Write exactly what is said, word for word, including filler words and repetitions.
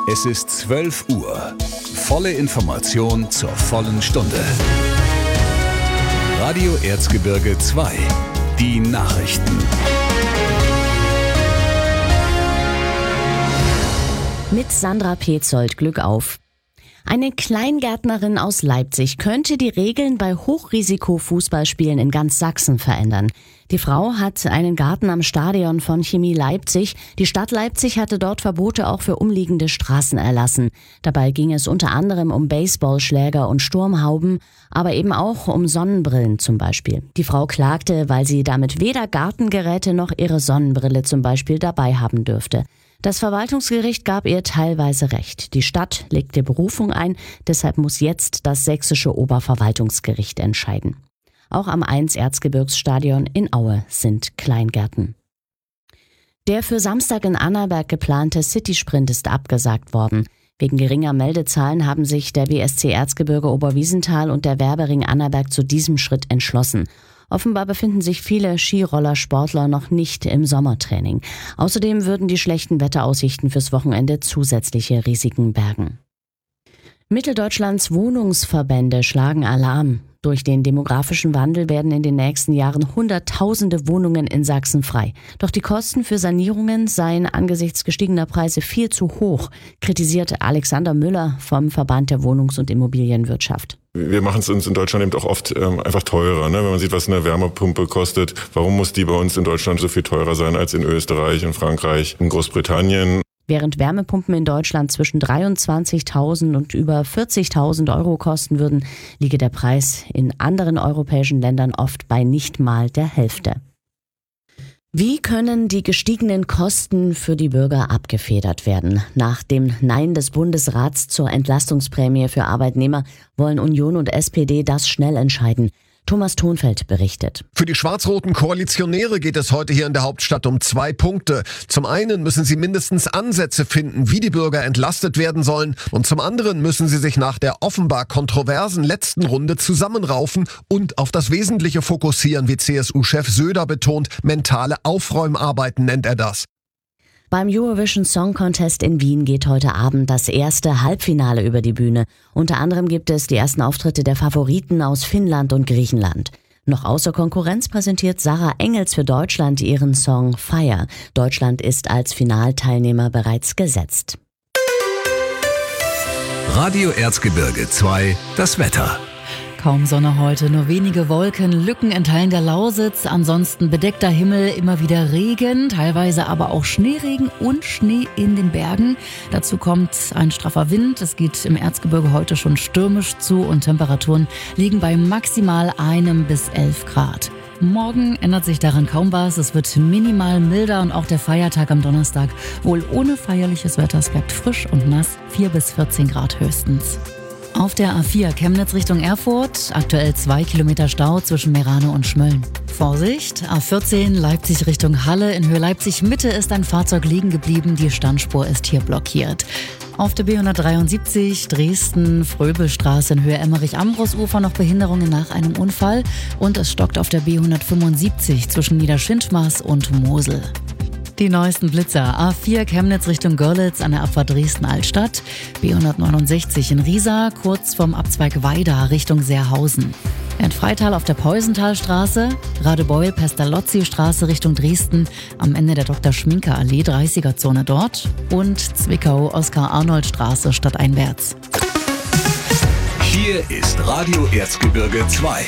Es ist zwölf Uhr. Volle Information zur vollen Stunde. Radio Erzgebirge zwei. Die Nachrichten. Mit Sandra Petzold, Glück auf. Eine Kleingärtnerin aus Leipzig könnte die Regeln bei Hochrisiko-Fußballspielen in ganz Sachsen verändern. Die Frau hat einen Garten am Stadion von Chemie Leipzig. Die Stadt Leipzig hatte dort Verbote auch für umliegende Straßen erlassen. Dabei ging es unter anderem um Baseballschläger und Sturmhauben, aber eben auch um Sonnenbrillen zum Beispiel. Die Frau klagte, weil sie damit weder Gartengeräte noch ihre Sonnenbrille zum Beispiel dabei haben dürfte. Das Verwaltungsgericht gab ihr teilweise Recht. Die Stadt legte Berufung ein, deshalb muss jetzt das sächsische Oberverwaltungsgericht entscheiden. Auch am Eins-Erzgebirgsstadion in Aue sind Kleingärten. Der für Samstag in Annaberg geplante Citysprint ist abgesagt worden. Wegen geringer Meldezahlen haben sich der W S C Erzgebirge Oberwiesenthal und der Werbering Annaberg zu diesem Schritt entschlossen. Offenbar befinden sich viele Skirollersportler noch nicht im Sommertraining. Außerdem würden die schlechten Wetteraussichten fürs Wochenende zusätzliche Risiken bergen. Mitteldeutschlands Wohnungsverbände schlagen Alarm. Durch den demografischen Wandel werden in den nächsten Jahren Hunderttausende Wohnungen in Sachsen frei. Doch die Kosten für Sanierungen seien angesichts gestiegener Preise viel zu hoch, kritisierte Alexander Müller vom Verband der Wohnungs- und Immobilienwirtschaft. Wir machen es uns in Deutschland eben auch oft ähm, einfach teurer. Ne? Wenn man sieht, was eine Wärmepumpe kostet, warum muss die bei uns in Deutschland so viel teurer sein als in Österreich, in Frankreich, in Großbritannien? Während Wärmepumpen in Deutschland zwischen dreiundzwanzigtausend und über vierzigtausend Euro kosten würden, liege der Preis in anderen europäischen Ländern oft bei nicht mal der Hälfte. Wie können die gestiegenen Kosten für die Bürger abgefedert werden? Nach dem Nein des Bundesrats zur Entlastungsprämie für Arbeitnehmer wollen Union und S P D das schnell entscheiden. Thomas Thonfeld berichtet. Für die schwarz-roten Koalitionäre geht es heute hier in der Hauptstadt um zwei Punkte. Zum einen müssen sie mindestens Ansätze finden, wie die Bürger entlastet werden sollen. Und zum anderen müssen sie sich nach der offenbar kontroversen letzten Runde zusammenraufen und auf das Wesentliche fokussieren, wie C S U-Chef Söder betont. Mentale Aufräumarbeiten nennt er das. Beim Eurovision Song Contest in Wien geht heute Abend das erste Halbfinale über die Bühne. Unter anderem gibt es die ersten Auftritte der Favoriten aus Finnland und Griechenland. Noch außer Konkurrenz präsentiert Sarah Engels für Deutschland ihren Song Fire. Deutschland ist als Finalteilnehmer bereits gesetzt. Radio Erzgebirge zwei, das Wetter. Kaum Sonne heute, nur wenige Wolken, Lücken in Teilen der Lausitz, ansonsten bedeckter Himmel, immer wieder Regen, teilweise aber auch Schneeregen und Schnee in den Bergen. Dazu kommt ein straffer Wind, es geht im Erzgebirge heute schon stürmisch zu und Temperaturen liegen bei maximal einem bis elf Grad. Morgen ändert sich daran kaum was, es wird minimal milder und auch der Feiertag am Donnerstag wohl ohne feierliches Wetter, es bleibt frisch und nass, vier bis vierzehn Grad höchstens. Auf der A vier Chemnitz Richtung Erfurt, aktuell zwei Kilometer Stau zwischen Merano und Schmölln. Vorsicht, A vierzehn Leipzig Richtung Halle, in Höhe Leipzig Mitte ist ein Fahrzeug liegen geblieben, die Standspur ist hier blockiert. Auf der B hundertdreiundsiebzig Dresden-Fröbelstraße in Höhe Emmerich-Ambros-Ufer noch Behinderungen nach einem Unfall und es stockt auf der B hundertfünfundsiebzig zwischen Niederschindmaß und Mosel. Die neuesten Blitzer. A vier Chemnitz Richtung Görlitz an der Abfahrt Dresden-Altstadt. B hundertneunundsechzig in Riesa, kurz vom Abzweig Weida Richtung Seerhausen. In Freital auf der Peusenthalstraße. Radebeul-Pestalozzi-Straße Richtung Dresden. Am Ende der Doktor Schminke-Allee, dreißiger-Zone dort. Und Zwickau-Oskar-Arnold-Straße stadteinwärts. Hier ist Radio Erzgebirge zwei.